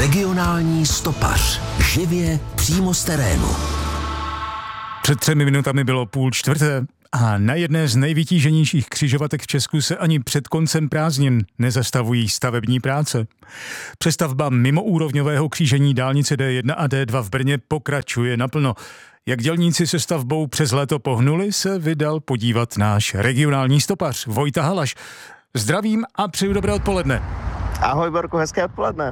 Regionální stopař. Živě přímo z terénu. Před 3 minutami bylo 3:30 a na jedné z nejvytíženějších křižovatek v Česku se ani před koncem prázdnin nezastavují stavební práce. Přestavba mimoúrovňového křížení dálnice D1 a D2 v Brně pokračuje naplno. Jak dělníci se stavbou přes léto pohnuli, se vydal podívat náš regionální stopař Vojta Halaš. Zdravím a přeju dobré odpoledne. Ahoj Borku, hezké odpoledne.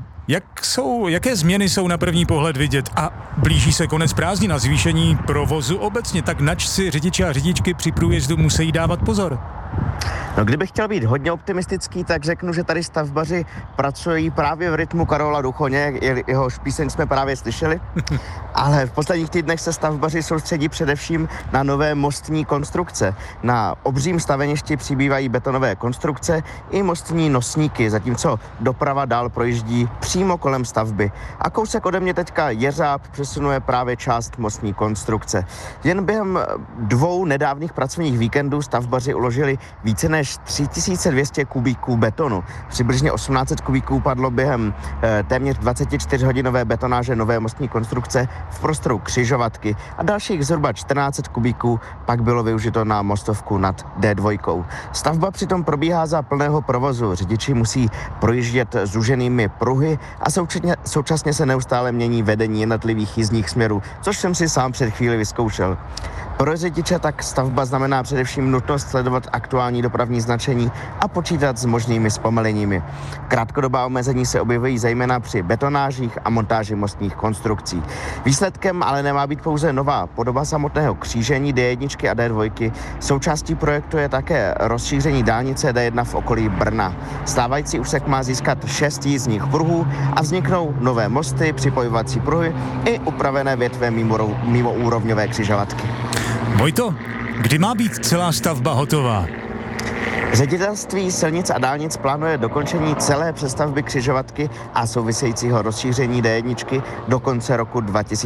Jaké změny jsou na první pohled vidět a blíží se konec prázdnin a zvýšení provozu obecně, tak nač si řidiči a řidičky při průjezdu musí dávat pozor? No, kdybych chtěl být hodně optimistický, tak řeknu, že tady stavbaři pracují právě v rytmu Karola Duchoně, jehož píseň jsme právě slyšeli, ale v posledních týdnech se stavbaři soustředí především na nové mostní konstrukce. Na obřím staveništi přibývají betonové konstrukce i mostní nosníky, zatímco doprava dál projíždí přímo kolem stavby. A kousek ode mě teďka jeřáb přesunuje právě část mostní konstrukce. Jen během 2 nedávných pracovních víkendů stavbaři uložili více než 3200 kubíků betonu. Přibližně 1800 kubíků padlo během téměř 24-hodinové betonáže nové mostní konstrukce v prostoru křižovatky a dalších zhruba 1400 kubíků pak bylo využito na mostovku nad D2. Stavba přitom probíhá za plného provozu. Řidiči musí projíždět zúženými pruhy a současně se neustále mění vedení jednotlivých jízdních směrů, což jsem si sám před chvíli vyzkoušel. Pro řidiče tak stavba znamená především nutnost sledovat aktuální dopravní značení a počítat s možnými zpomaleními. Krátkodobá omezení se objevují zejména při betonážích a montáži mostních konstrukcí. Výsledkem ale nemá být pouze nová podoba samotného křížení D1 a D2. Součástí projektu je také rozšíření dálnice D1 v okolí Brna. Stávající úsek má získat 6 jízdních pruhů a vzniknou nové mosty, připojovací pruhy i upravené větve mimoúrovňové křižovatky. Vojto, kdy má být celá stavba hotová? Ředitelství silnic a dálnic plánuje dokončení celé přestavby křižovatky a souvisejícího rozšíření D1 do konce roku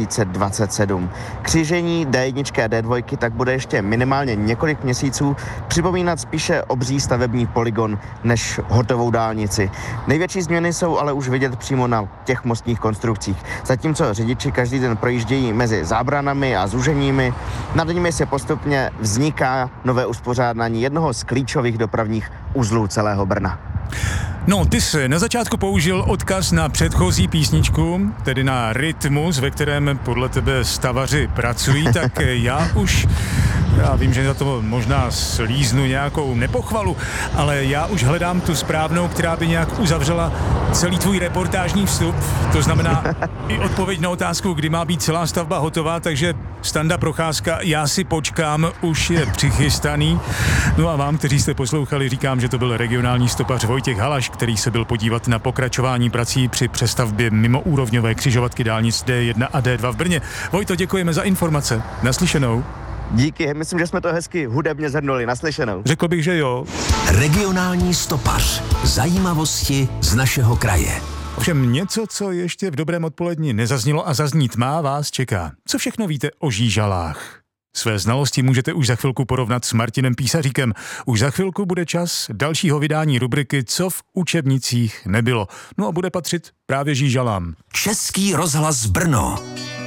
2027. Křížení D1 a D2 tak bude ještě minimálně několik měsíců připomínat spíše obří stavební polygon než hotovou dálnici. Největší změny jsou ale už vidět přímo na těch mostních konstrukcích. Zatímco řidiči každý den projíždějí mezi zábranami a zúženími, nad nimi se postupně vzniká nové uspořádání jednoho z klíčových dopravních uzlů celého Brna. No, ty jsi na začátku použil odkaz na předchozí písničku, tedy na Rytmus, ve kterém podle tebe stavaři pracují, tak já vím, že za to možná slíznu nějakou nepochvalu, ale já už hledám tu správnou, která by nějak uzavřela celý tvůj reportážní vstup. To znamená i odpověď na otázku, kdy má být celá stavba hotová, takže Standa Procházka, já si počkám, už je přichystaný. No a vám, kteří jste poslouchali, říkám, že to byl regionální stopař Vojtěch Halaš, který se byl podívat na pokračování prací při přestavbě mimoúrovňové křižovatky dálnic D1 a D2 v Brně. Vojto, děkujeme za informace. Naslyšenou. Díky, myslím, že jsme to hezky hudebně zhrnuli. Naslyšenou. Řekl bych, že jo. Regionální stopař. Zajímavosti z našeho kraje. Ovšem něco, co ještě v dobrém odpoledni nezaznělo a zaznít má, vás čeká. Co všechno víte o Žížalách? Své znalosti můžete už za chvilku porovnat s Martinem Písaříkem. Už za chvilku bude čas dalšího vydání rubriky Co v učebnicích nebylo. No a bude patřit právě Žížalám. Český rozhlas Brno.